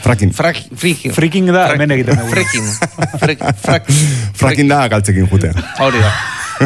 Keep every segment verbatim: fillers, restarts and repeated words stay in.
Fracking. Fracking. Fracking da, hemen egiten dugu. Fracking. Fracking da galtzekin jute. Hori da.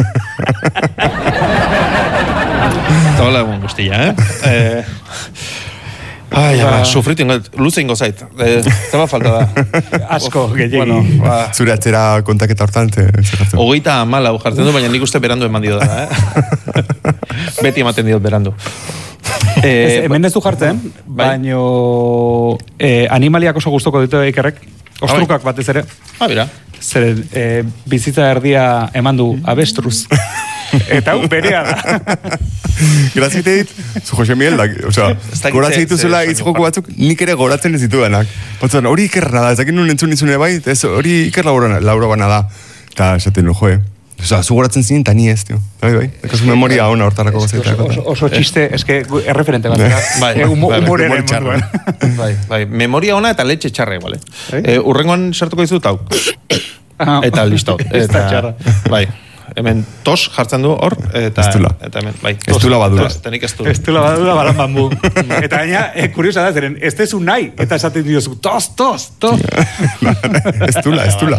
Eta hola egun guztia, eh? eh Ai, ba, sufritu ingo, luze ingo zait. Eh, zema falta da. Asko, gehiagi. Bueno, ba. Zure atzera kontaketa hortan, ze jartzen. Hogeita amala jartzen du, baina nik uste berandu eman dio da, eh? Beti ematen diot berandu. Eh, hemen ez du jartzen, baino eh, animaliak oso gustoko ditu ikerrek. Ostrukak batez ere. Ah, bera. Zer, eh, bizitza erdia eman du abestruz. Eta hau berea da. Grazite dit, zu Jose Miguel, osea, goratzen dituzela hitz joko batzuk, nik ere goratzen ez ditudanak. Batzuen, hori ikerra da, ez dakit nun entzun izune bai, ez hori iker lauro bana da. Eta esaten nu, joe. Osea, zu goratzen zinen, eta ni ez, tio. Bai, bai, ekazu memoria ona hortarako gozaita. Oso txiste, eske, erreferente bat. Bai, humoreren munduan. Bai, bai, memoria ona eta letxe txarra, igual. Urrengoan sartuko dizut, hau. Eta listo. Eta txarra. Bai. Hemen tos jartzen du hor, eta eta hemen, bai. Estula badura. Eta nik estula. Estula badura balan bambu. Eta gaina, eh, kuriosa da, zeren, ez tezu nahi, eta esaten diozu, tos, tos, tos. Estula, estula.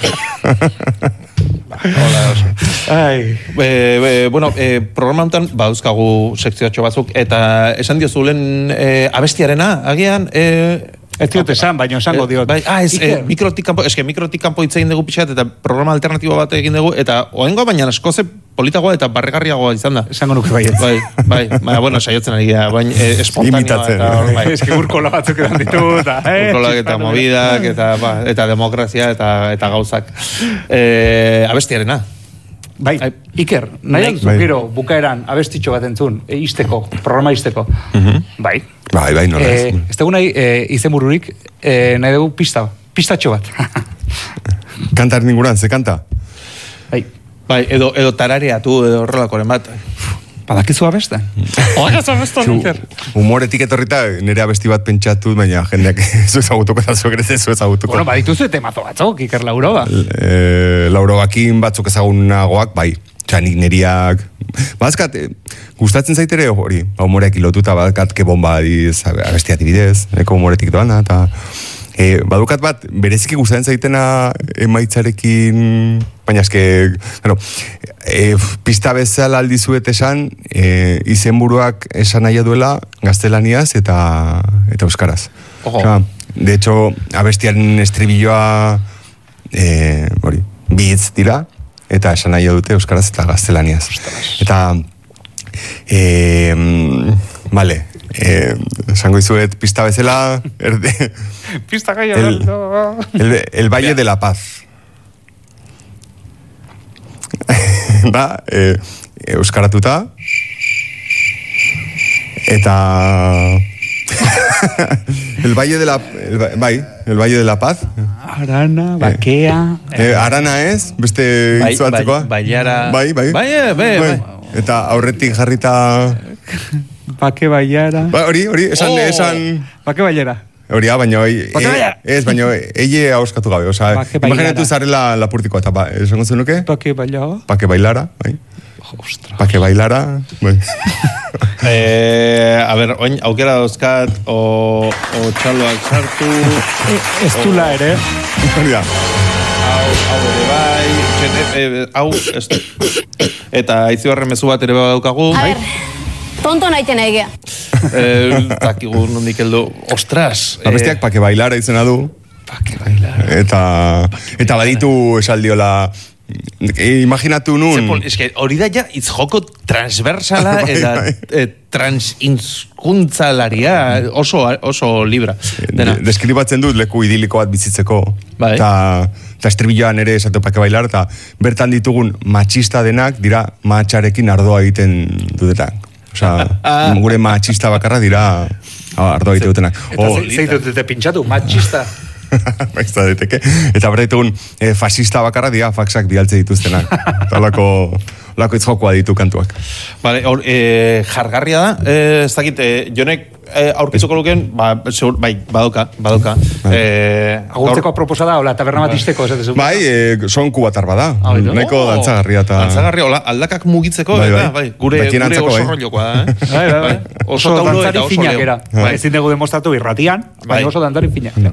Hola, oso. Ai. E, e, bueno, e, programa honetan, baduzkagu sekziotxo batzuk, eta esan diozu lehen e, abestiarena, agian, e, ez diot esan, baina esango diot. Bai, ah, ez, eh, mikrotik kanpo, eske mikrotik kanpo hitz egin dugu pixat, eta programa alternatibo bat egin dugu, eta oengo, baina askoze politagoa eta barregarriagoa izan da. Esango nuke baiet. Bai, bai, baina, bueno, saiotzen ari gara, baina eh, espontanioa. Eta, bai. Eski urkola batzuk edan ditu, eta... Eh, urkolak eta movidak, eta, ba, eta demokrazia, eta, eta gauzak. Eh, abestiarena. Bai, Ai, Iker, nahi bai. Gero bukaeran abestitxo bat entzun, e, izteko, programa izteko. Uh-huh. Bai. Bai, bai, nola ez. E, ez dugu nahi, e, izen bururik, e, nahi dugu pista, pistatxo bat. Kantar ninguran, ze kanta? Bai. Bai, edo, edo tarareatu, edo horrelakoren bat. Badakizu abesten? Badakizu abesten, Iker. Humoretik etorrita, nire abesti bat pentsatu, baina jendeak ez ezagutuko eta zuek ere ez ezagutuko. Bueno, badituzu temazo batzuk, Iker Lauroba. E, Laurobakin batzuk ezagunagoak, bai. Txa, nik neriak... Bazkat, e, gustatzen zaitere hori, humoreak ilotuta, bazkat, ke bomba adiz, abestiat ibidez, eko humoretik doana, eta... E, badukat bat, bereziki gustatzen zaitena emaitzarekin, baina eske, bueno, e, pista bezala aldizuet esan, e, izenburuak esan nahi duela gaztelaniaz eta eta euskaraz. Ojo. De hecho, abestiaren estribilloa e, hori, bitz dira, eta esan nahi dute euskaraz eta gaztelaniaz. Eta, e, vale, Eh, esango izuet pista bezala erde, pista gaia el, el, el Valle de la Paz da eh, euskaratuta eta el Valle de la el, bai, el Valle de la Paz Arana, bakea eh, eh, Arana ez, beste itzuatzekoa bai, baiara bai, bai, bai, bai, bai. Eta aurretik jarrita Bake baiara. Ba, hori, hori, esan, oh. esan... Bake baiara. Hori, ha, baina... Bake baiara. Ez, baina, eie hauskatu gabe, oza... Imaginatu zarela lapurtikoa, eta ba, esango zenuke? Bake bailara. Bake bailara, bai. Ostras. Bake bailara, bai. eh, a ber, oin, aukera dauzkat, o, o txaloak sartu... E, ez dula ere. Hori da. Hau, hau ere bai... Txene, hau, ez du. Eta aizu barren mezu bat ere daukagu. A ber... Tonto naiten egea. Eh, takigu nondik heldu. Ostras. Abestiak pake bailara izena du. Pake bailara. Eta, eta baditu esaldiola... E, imaginatu nun... Zepol, eske, hori da ja, itzjoko transversala eta e, transinzkuntzalaria oso, oso libra. Dena. Deskribatzen dut leku idiliko bat bizitzeko. Bai. Eta, eta estribilloan ere esatu pake bailar, eta bertan ditugun matxista denak dira matxarekin ardoa egiten dutetan. Osea, gure matxista bakarra dira ardoa egiten dutenak. Eta zeitu dute pintxatu, matxista. Baizta deteke. Eta berreitugun eh, fascista bakarra dira faxak bialtze dituztenak. Eta olako, olako itzjokoa ditu kantuak. Vale, or, eh, jargarria da. Eh, ez dakit, eh, jonek eh, aurkituko luken, ba, seur, bai, badoka, badoka. Eh, Agurtzeko aproposa da, hola, taberna bat izteko, ez duzu? Bai, eh, sonku bat arba da. Ah, Neko oh, dantzagarria eta... Dantzagarria, hola, aldakak mugitzeko, bai, bai. Eta, bai, gure, gure oso bai. Rollokoa da, eh? Bai, bai, bai. Oso, oso dantzari finak era. Bai. Ezin dugu demostratu irratian, bai. Baina oso dantzari finak.